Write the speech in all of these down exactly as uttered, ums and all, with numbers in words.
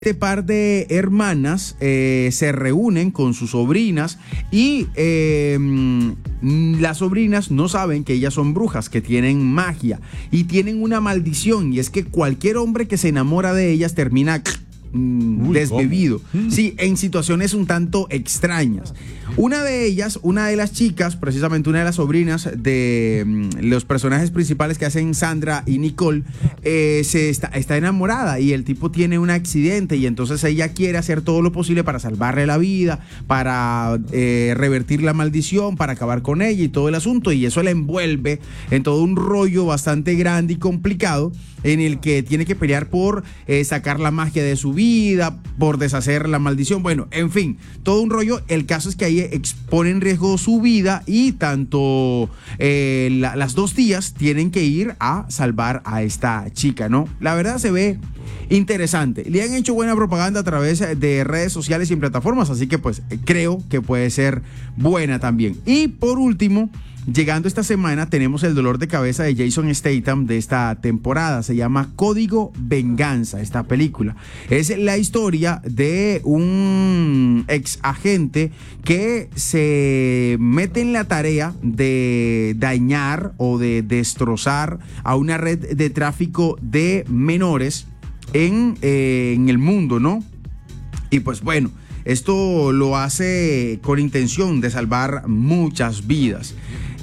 Este par de hermanas eh, se reúnen con sus sobrinas y eh, las sobrinas no saben que ellas son brujas, que tienen magia y tienen una maldición, y es que cualquier hombre que se enamora de ellas termina Uy, desbebido. ¿Cómo? Sí, en situaciones un tanto extrañas. Una de ellas, una de las chicas, precisamente una de las sobrinas de mm, los personajes principales que hacen Sandra y Nicole, eh, se está, está enamorada y el tipo tiene un accidente y entonces ella quiere hacer todo lo posible para salvarle la vida, para eh, revertir la maldición, para acabar con ella y todo el asunto, y eso la envuelve en todo un rollo bastante grande y complicado en el que tiene que pelear por eh, sacar la magia de su vida, por deshacer la maldición, bueno, en fin, todo un rollo. El caso es que ahí expone en riesgo su vida y tanto eh, la, las dos tías tienen que ir a salvar a esta chica, ¿no? La verdad se ve interesante. Le han hecho buena propaganda a través de redes sociales y en plataformas, así que pues creo que puede ser buena también. Y por último, llegando esta semana, tenemos el dolor de cabeza de Jason Statham de esta temporada. Se llama Código Venganza, esta película. Es la historia de un ex agente que se mete en la tarea de dañar o de destrozar a una red de tráfico de menores en, eh, en el mundo, ¿no? Y pues bueno, esto lo hace con intención de salvar muchas vidas.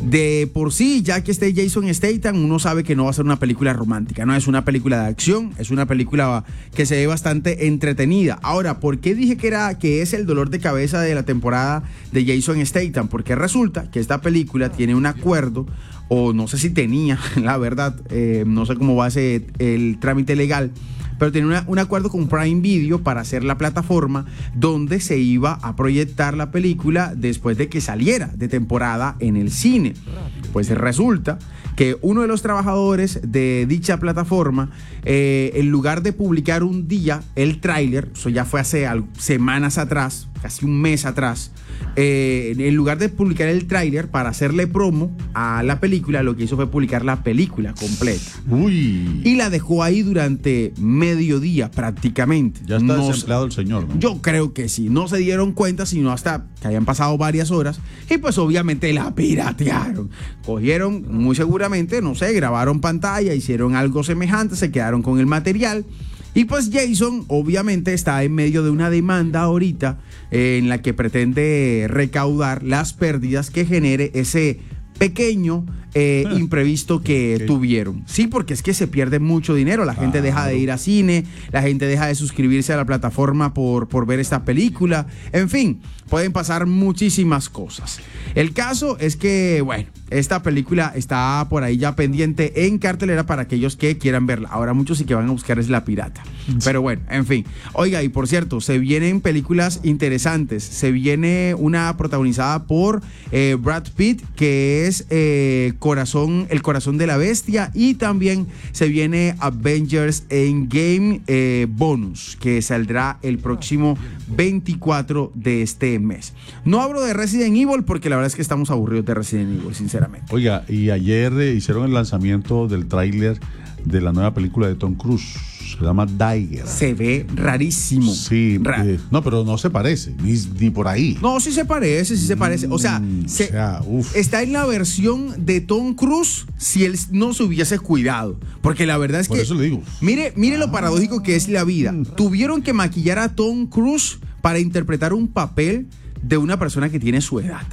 De por sí, ya que esté Jason Statham, uno sabe que no va a ser una película romántica, no es una película de acción, es una película que se ve bastante entretenida. Ahora, ¿por qué dije que era que es el dolor de cabeza de la temporada de Jason Statham? Porque resulta que esta película tiene un acuerdo, o no sé si tenía, la verdad, eh, no sé cómo va a ser el trámite legal, pero tenía una, un acuerdo con Prime Video para hacer la plataforma donde se iba a proyectar la película después de que saliera de temporada en el cine. Pues resulta que uno de los trabajadores de dicha plataforma, eh, en lugar de publicar un día el tráiler, eso ya fue hace semanas atrás, casi un mes atrás, eh, en lugar de publicar el tráiler para hacerle promo a la película, lo que hizo fue publicar la película completa. Uy. Y la dejó ahí durante mediodía prácticamente. Ya está no desempleado el señor, ¿no? Yo creo que sí. No se dieron cuenta sino hasta que hayan pasado varias horas y pues obviamente la piratearon. Cogieron, muy seguramente, no sé, grabaron pantalla, hicieron algo semejante, se quedaron con el material. Y pues Jason obviamente está en medio de una demanda ahorita eh, en la que pretende recaudar las pérdidas que genere ese pequeño eh, ah, imprevisto que okay. tuvieron. Sí, porque es que se pierde mucho dinero. La gente ah, deja de ir a cine, la gente deja de suscribirse a la plataforma por, por ver esta película. En fin, pueden pasar muchísimas cosas. El caso es que, bueno, esta película está por ahí ya pendiente en cartelera para aquellos que quieran verla. Ahora muchos sí que van a buscar es la pirata. Pero bueno, en fin. Oiga, y por cierto, se vienen películas interesantes. Se viene una protagonizada por eh, Brad Pitt, que es eh, Corazón, el corazón de la bestia, y también se viene Avengers Endgame eh, bonus, que saldrá el próximo veinticuatro de este mes. No hablo de Resident Evil porque la verdad es que estamos aburridos de Resident Evil, sinceramente. Oiga, y ayer eh, hicieron el lanzamiento del tráiler de la nueva película de Tom Cruise. Se llama Tiger. Se ve rarísimo. Sí, Ra eh, no, pero no se parece, ni, ni por ahí. No, sí se parece, sí se parece. O sea, mm, se, o sea está en la versión de Tom Cruise si él no se hubiese cuidado. Porque la verdad es por que... Por eso le digo. Mire, mire ah, lo paradójico que es la vida. Mm. Tuvieron que maquillar a Tom Cruise para interpretar un papel de una persona que tiene su edad.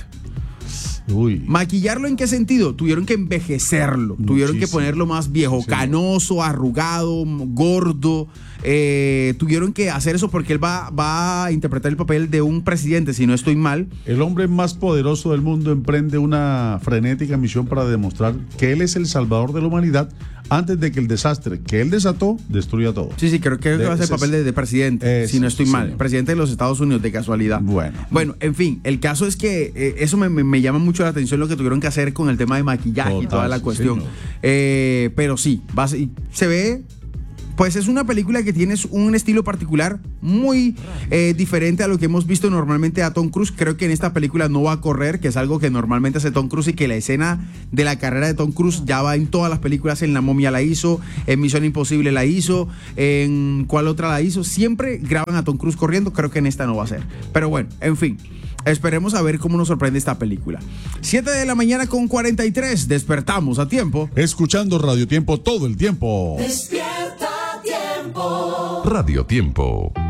Uy. ¿Maquillarlo en qué sentido? Tuvieron que envejecerlo, Muchísimo. tuvieron que ponerlo más viejo, sí. canoso, arrugado, gordo. Eh, tuvieron que hacer eso porque él va, va a interpretar el papel de un presidente, si no estoy mal. El hombre más poderoso del mundo emprende una frenética misión para demostrar que él es el salvador de la humanidad antes de que el desastre que él desató destruya todo. Sí, sí, creo que de, va a ser el papel de, de presidente, es, si no estoy mal. Sí. Presidente de los Estados Unidos, de casualidad. Bueno. Bueno, en fin, el caso es que eh, eso me, me, me llama mucho la atención lo que tuvieron que hacer con el tema de maquillaje Total, y toda la cuestión. Sí, no. eh, pero sí, va, se ve pues es una película que tiene un estilo particular muy eh, diferente a lo que hemos visto normalmente a Tom Cruise. Creo que en esta película no va a correr, que es algo que normalmente hace Tom Cruise, y que la escena de la carrera de Tom Cruise ya va en todas las películas. En La Momia la hizo, en Misión Imposible la hizo, en ¿cuál otra la hizo? Siempre graban a Tom Cruise corriendo. Creo que en esta no va a ser. Pero bueno, en fin, esperemos a ver cómo nos sorprende esta película. siete de la mañana con cuarenta y tres, despertamos a tiempo. Escuchando Radio Tiempo todo el tiempo. Despierta Tiempo. Radio Tiempo.